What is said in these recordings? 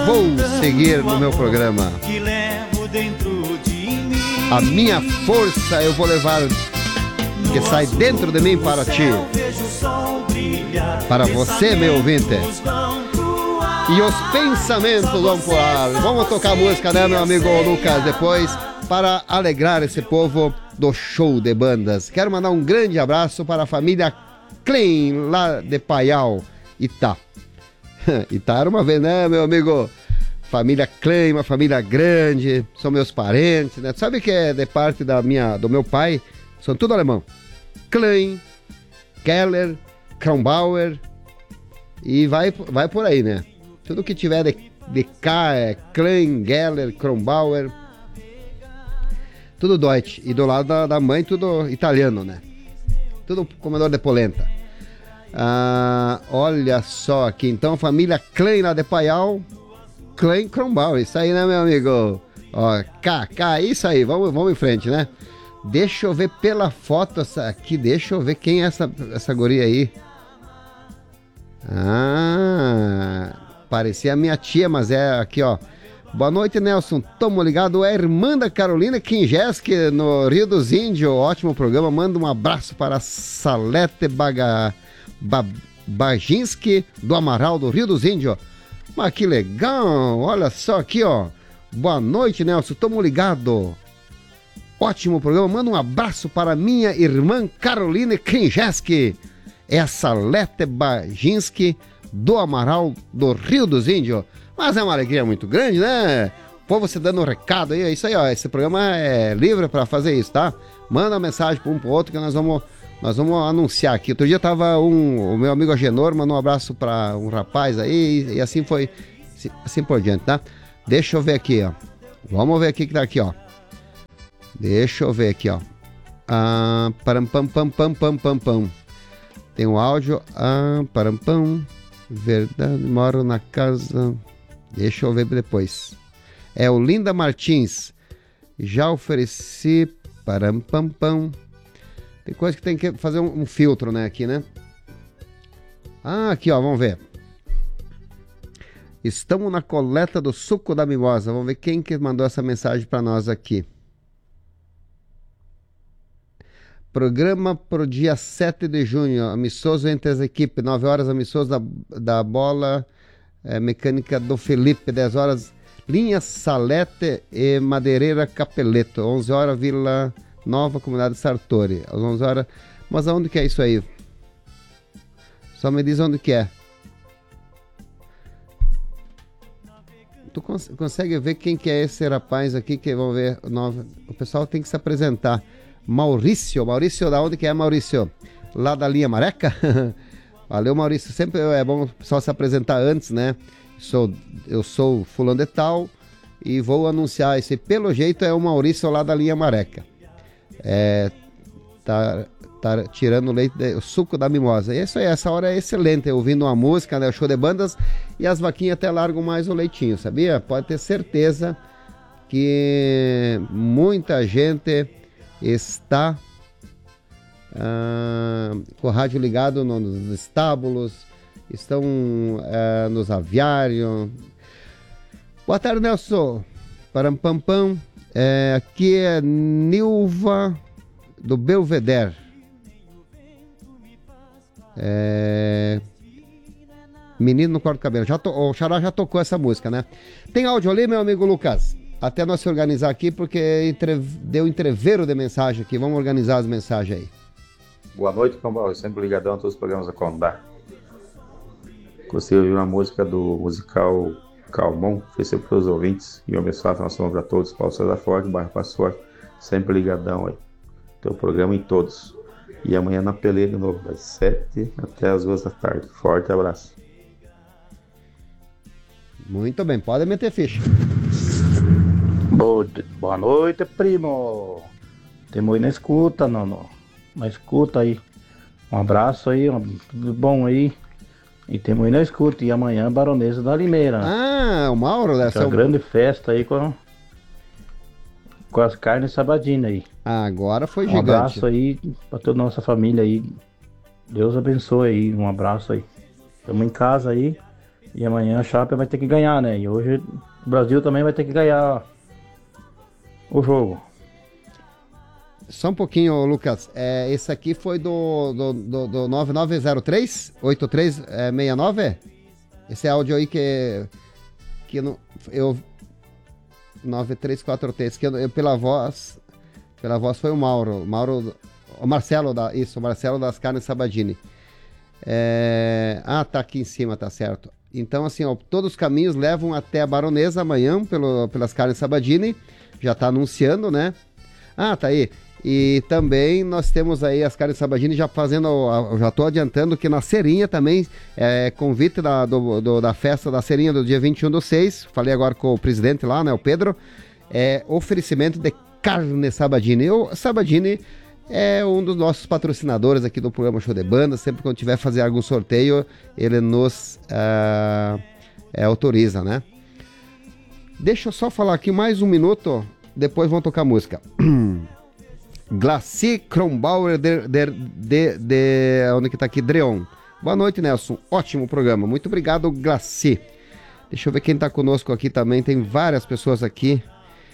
vou seguir no meu programa. A minha força eu vou levar, que sai dentro de mim para ti, para você, meu ouvinte. E os pensamentos vão por ar. Vamos tocar música, né, meu amigo Lucas, depois, para alegrar esse povo do show de bandas. Quero mandar um grande abraço para a família Klein, lá de Paial, Itá. Itá era uma vez, né, meu amigo? Família Klein, uma família grande, são meus parentes, né? Sabe que é de parte do meu pai, são tudo alemão. Klein, Keller, Kronbauer, e vai por aí, né? Tudo que tiver de K é Klein, Geller, Kronbauer, tudo Deutsch. E do lado da mãe, tudo italiano, né? Tudo comedor de polenta. Olha só aqui, então, família Klein lá de Paial, Klein, Kronbauer, isso aí, né, meu amigo? Ó, isso aí, vamos em frente, né? Deixa eu ver pela foto aqui, deixa eu ver quem é essa guria aí. Parecia a minha tia, mas é aqui, ó. Boa noite, Nelson. Tamo ligado. É a irmã da Carolina Kinjeski, no Rio dos Índios. Ótimo programa. Manda um abraço para a Salete Bajinski, do Amaral, do Rio dos Índios. Mas que legal. Olha só aqui, ó. Boa noite, Nelson. Tamo ligado. Ótimo programa. Manda um abraço para minha irmã Carolina Kinjeski. É a Salete Bajinski, do Amaral, do Rio dos Índios. Mas é uma alegria muito grande, né? O povo você dando um recado aí, é isso aí, ó. Esse programa é livre para fazer isso, tá? Manda uma mensagem para um pro outro que nós vamos anunciar aqui. Outro dia tava o meu amigo Agenor, mandou um abraço para um rapaz aí, e assim foi, assim por diante, tá? Deixa eu ver aqui, ó. Vamos ver aqui que tá aqui, ó. Deixa eu ver aqui, ó. Param, pam, pam, pam, pam, pam, pam. Tem um áudio. Param, pam. Verdade, moro na casa. Deixa eu ver depois. É o Linda Martins. Já ofereci. Param, pam, pam. Tem coisa que tem que fazer um filtro, né? Aqui, né? Aqui, ó. Vamos ver. Estamos na coleta do suco da mimosa. Vamos ver quem que mandou essa mensagem para nós aqui. Programa pro dia 7 de junho, amistoso entre as equipes, 9 horas, amistoso da bola mecânica do Felipe, 10 horas, linha Salete e Madeireira Capeleto, 11 horas, Vila Nova, Comunidade Sartori, às 11 horas, mas aonde que é isso aí? Só me diz onde que é. Tu consegue ver quem que é esse rapaz aqui, que vamos ver, o pessoal tem que se apresentar. Maurício, da onde que é, Maurício? Lá da linha Mareca? Valeu, Maurício, sempre é bom o pessoal se apresentar antes, né? Eu sou fulano de tal e vou anunciar esse, pelo jeito é o Maurício lá da linha Mareca. Tá tirando o suco da mimosa. E isso aí, essa hora é excelente, ouvindo uma música, né? O show de bandas, e as vaquinhas até largam mais o leitinho, sabia? Pode ter certeza que muita gente está com o rádio ligado nos estábulos, estão nos aviários. Boa tarde, Nelson. Param, pam, pam. Aqui é Nilva do Belvedere. Menino no corte do cabelo. O Xará já tocou essa música, né? Tem áudio ali, meu amigo Lucas? Até nós se organizar aqui, porque deu entreveiro de mensagem aqui. Vamos organizar as mensagens aí. Boa noite, Cambal. Sempre ligadão a todos os programas da Condá. Gostei de ouvir uma música do musical Calmon. Oferecer para os ouvintes. E um abençoado transformação para todos. Paulo César Forte, bairro Passo Forte. Sempre ligadão aí. Teu programa em todos. E amanhã na peleia de novo, das 7 até as 2 da tarde. Forte abraço. Muito bem, pode meter ficha. Boa noite, primo. Temos aí na escuta, na escuta aí. Um abraço aí, tudo bom aí. E temos aí na escuta. E amanhã, Baronesa da Limeira. O Mauro dessa. Uma grande festa aí com as carnes sabadinas aí. Agora foi gigante. Um abraço aí pra toda a nossa família aí. Deus abençoe aí. Um abraço aí. Estamos em casa aí. E amanhã a Chape vai ter que ganhar, né? E hoje o Brasil também vai ter que ganhar o jogo. Só um pouquinho, Lucas. Esse aqui foi do 9903 8369? Esse áudio aí que eu 934T, que pela voz foi o Mauro, o Marcelo o Marcelo das Carnes Sabadini. Tá aqui em cima, tá certo. Então, assim, ó, todos os caminhos levam até a Baronesa amanhã pelas Carnes Sabadini. Já tá anunciando, né? Tá aí. E também nós temos aí as Carnes Sabadini já fazendo, já tô adiantando que na Serinha também, convite da festa da Serinha do dia 21/6, falei agora com o presidente lá, né, o Pedro, oferecimento de carne Sabadini. O Sabadini é um dos nossos patrocinadores aqui do programa Show de Banda, sempre quando tiver fazer algum sorteio, ele nos autoriza, né? Deixa eu só falar aqui mais um minuto, depois vamos tocar música. Glaci Kronbauer de onde que tá aqui? Dreon. Boa noite, Nelson. Ótimo programa. Muito obrigado, Glaci. Deixa eu ver quem tá conosco aqui também. Tem várias pessoas aqui.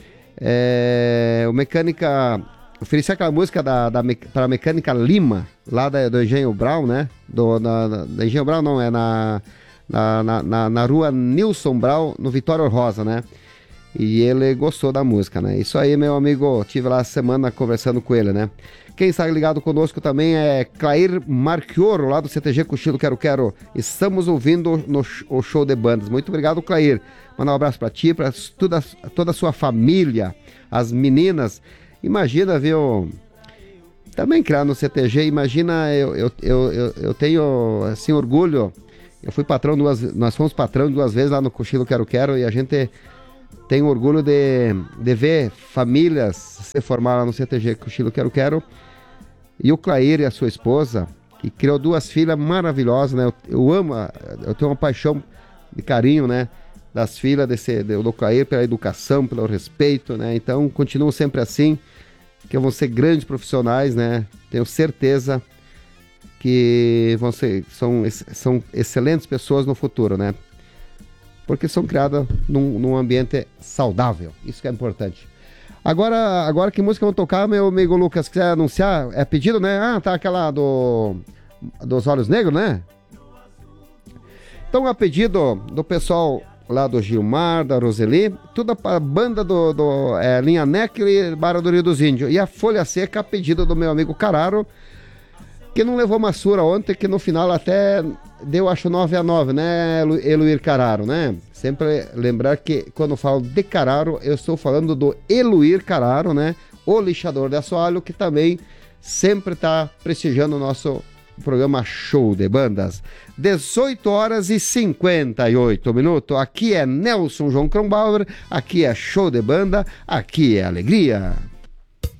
O Mecânica... Ofereci aquela música para a Mecânica Lima, lá do Engenho Brown, né? Da Engenho Brown não, é na rua Nilson Brown, no Vitório Rosa, né? E ele gostou da música, né? Isso aí, meu amigo, tive lá a semana conversando com ele, né? Quem está ligado conosco também é Clair Marchioro, lá do CTG Cochilo Quero. Estamos ouvindo o show de bandas. Muito obrigado, Clair. Mandar um abraço para ti, para toda a sua família, as meninas. Imagina, viu? Também criar no CTG, imagina, eu tenho, assim, orgulho. Eu fui patrão nós fomos patrão 2 vezes lá no Cochilo Quero e a gente... Tenho orgulho de ver famílias se formar lá no CTG Cochilo Quero. E o Clair e a sua esposa, que criou 2 filhas maravilhosas, né? Eu amo, eu tenho uma paixão de carinho, né? Das filhas do Clair pela educação, pelo respeito, né? Então, continuam sempre assim, que vão ser grandes profissionais, né? Tenho certeza que são excelentes pessoas no futuro, né? Porque são criadas num ambiente saudável. Isso que é importante. Agora que música vão tocar, meu amigo Lucas, quiser anunciar, é pedido, né? Tá aquela dos Olhos Negros, né? Então, a pedido do pessoal lá do Gilmar, da Roseli, toda a banda Linha Neckley, Barra do Rio dos Índios. E a Folha Seca, a pedido do meu amigo Cararo, que não levou uma surra ontem, que no final até deu, acho, 9-9, né, Eluir Cararo, né? Sempre lembrar que quando eu falo de Cararo, eu estou falando do Eluir Cararo, né? O lixador de assoalho, que também sempre está prestigiando o nosso programa Show de Bandas. 18h58. Aqui é Nelson João Kronbauer, aqui é Show de Banda, aqui é alegria.